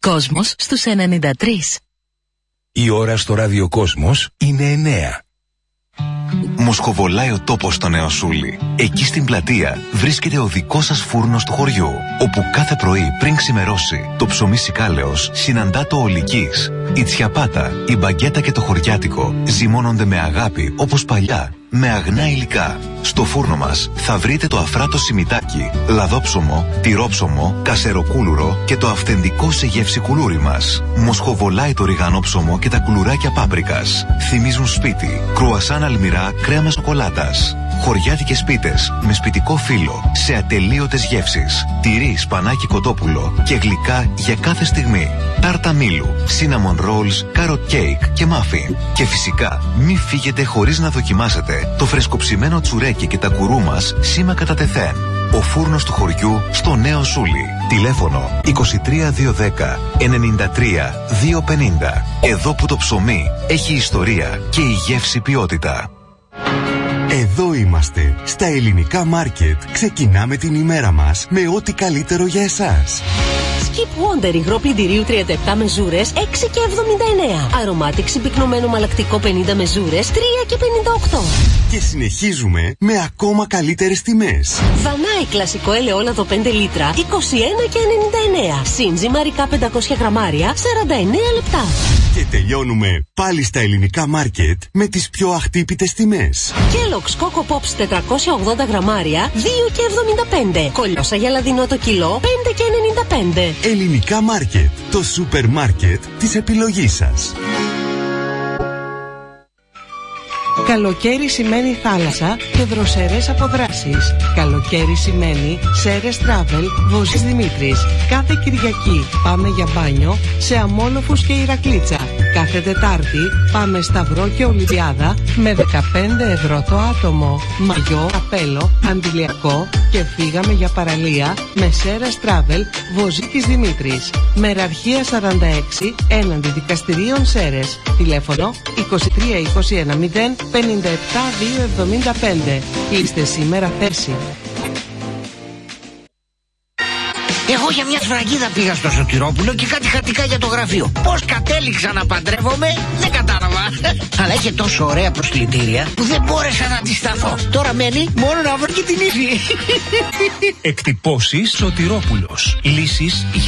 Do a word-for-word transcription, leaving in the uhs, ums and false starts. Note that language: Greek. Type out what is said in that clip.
Κόσμος στους ενενήντα τρία. Η ώρα στο ραδιοκόσμος είναι εννέα. Μοσχοβολάει ο τόπος στο Νέο Σούλι. Εκεί στην πλατεία βρίσκεται ο δικός σας φούρνος του χωριού, όπου κάθε πρωί πριν ξημερώσει το ψωμί σικάλεος συναντά το ολικής. Η τσιαπάτα, η μπαγκέτα και το χωριάτικο ζυμώνονται με αγάπη όπως παλιά, με αγνά υλικά. Στο φούρνο μας θα βρείτε το αφράτο σιμιτάκι, λαδόψωμο, τυρόψωμο, κασεροκούλουρο και το αυθεντικό σε γεύση κουλούρι μας. Μοσχοβολάει το ριγανόψωμο και τα κουλουράκια πάπρικας. Θυμίζουν σπίτι, κρουασάν αλμυρά, κρέμα σοκολάτας. Χωριάτικες πίτες με σπιτικό φύλλο σε ατελείωτες γεύσεις. Τυρί, σπανάκι, κοτόπουλο και γλυκά για κάθε στιγμή. Τάρτα μήλου, cinnamon rolls, carrot cake και muffin. Και φυσικά μη φύγετε χωρίς να δοκιμάσετε το φρεσκοψημένο τσουρέκι και τα κουρού μας σήμα κατά τεθέν. Ο φούρνος του χωριού στο Νέο Σούλι. Τηλέφωνο είκοσι τρία διακόσια δέκα ενενήντα τρία διακόσια πενήντα. Εδώ που το ψωμί έχει ιστορία και η γεύση ποιότητα. Εδώ είμαστε, στα Ελληνικά Μάρκετ. Ξεκινάμε την ημέρα μας με ό,τι καλύτερο για εσάς. Skip Wonder υγρό πλυντηρίου τριάντα επτά μεζούρες έξι και εβδομήντα εννέα. Αρωμάτικ συμπυκνωμένο μαλακτικό πενήντα μεζούρες τρία και πενήντα οκτώ. Και συνεχίζουμε με ακόμα καλύτερες τιμές. Βανάι κλασικό ελαιόλαδο πέντε λίτρα είκοσι ένα και ενενήντα εννέα. Σύντζι μαρικά πεντακόσια γραμμάρια σαράντα εννέα λεπτά. Και τελειώνουμε πάλι στα Ελληνικά Μάρκετ με τις πιο αχτύπητες τιμές. Kellogg's Coco Pops τετρακόσια ογδόντα γραμμάρια δύο και εβδομήντα πέντε. Κολιόσα γελαδινό το κιλό πέντε και ενενήντα πέντε. Ελληνικά Μάρκετ, το σούπερ μάρκετ της επιλογής σας. Καλοκαίρι σημαίνει θάλασσα και δροσερές αποδράσεις. Καλοκαίρι σημαίνει Σέρες Travel, Βόζης Δημήτρης. Κάθε Κυριακή πάμε για μπάνιο σε Αμόλοφους και Ηρακλίτσα. Κάθε Τετάρτη πάμε Σταυρό και Ολυμπιάδα με δεκαπέντε ευρώ το άτομο. Μαγιό, καπέλο, αντιλιακό και φύγαμε για παραλία με Σέρες Travel, Βοζίκης Δημήτρης. Μεραρχία σαράντα έξι έναντι δικαστηρίων Σέρες. Τηλέφωνο είκοσι τρία είκοσι ένα μηδέν πενήντα επτά διακόσια εβδομήντα πέντε. Είστε σήμερα θέση. Εγώ για μια σφραγίδα πήγα στο Σωτηρόπουλο και κάτι χατικά για το γραφείο. Πώς κατέληξα να παντρεύομαι δεν κατάλαβα. Αλλά είχε τόσο ωραία προσκλητήρια που δεν μπόρεσα να αντισταθώ. Τώρα μένει μόνο να βρω και την ύφη. Εκτυπώσεις Σωτηρόπουλος. Λύσεις